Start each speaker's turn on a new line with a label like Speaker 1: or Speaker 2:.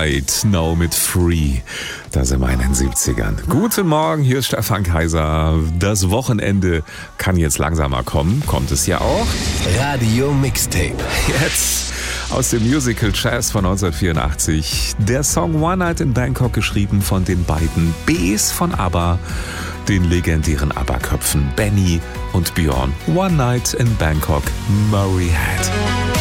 Speaker 1: Right Now mit Free. Da sind wir in den 70ern. Guten Morgen, hier ist Stefan Kaiser. Das Wochenende kann jetzt langsamer kommen. Kommt es ja auch.
Speaker 2: Radio Mixtape.
Speaker 1: Jetzt aus dem Musical Jazz von 1984. Der Song One Night in Bangkok, geschrieben von den beiden Bs von ABBA, den legendären ABBA-Köpfen Benny und Björn. One Night in Bangkok, Murray Head.